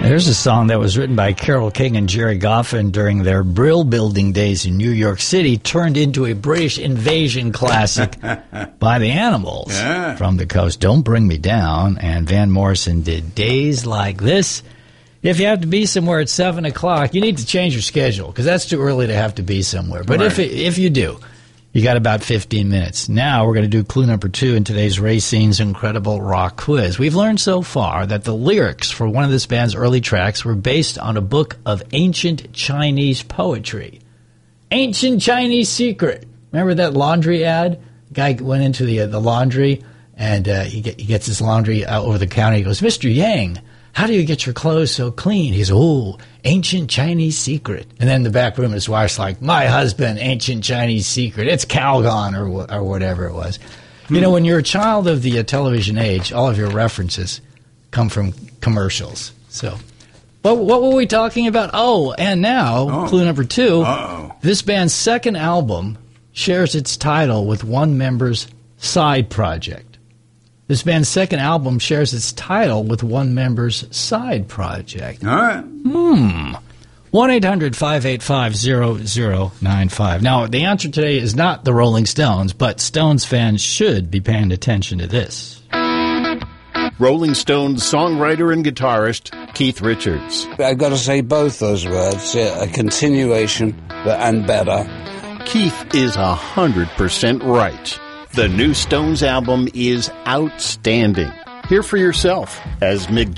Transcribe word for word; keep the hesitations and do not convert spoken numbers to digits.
Here's a song that was written by Carole King and Jerry Goffin during their Brill building days in New York City, turned into a British invasion classic by the Animals yeah. from the coast. Don't Bring Me Down. And Van Morrison did Days Like This. If you have to be somewhere at seven o'clock, you need to change your schedule because that's too early to have to be somewhere. But right. if it, if you do, you got about fifteen minutes. Now we're going to do clue number two in today's Racine's Incredible Rock Quiz. We've learned so far that the lyrics for one of this band's early tracks were based on a book of ancient Chinese poetry. Ancient Chinese Secret. Remember that laundry ad? The guy went into the uh, the laundry, and uh, he, get, he gets his laundry out over the counter. He goes, Mister Yang, how do you get your clothes so clean? He's, oh, ancient Chinese secret. And then in the back room, his wife's like, my husband, ancient Chinese secret. It's Calgon or or whatever it was. Hmm. You know, when you're a child of the uh, television age, all of your references come from commercials. So, what, what were we talking about? Oh, and now, oh. clue number two. Uh-oh. This band's second album shares its title with one member's side project. This band's second album shares its title with one member's side project. All right. Hmm. one eight hundred five eight five zero zero nine five. Now, the answer today is not the Rolling Stones, but Stones fans should be paying attention to this. Rolling Stones songwriter and guitarist Keith Richards. I've got to say both those words, a continuation and better. Keith is one hundred percent right. The new Stones album is outstanding. Hear for yourself as Mick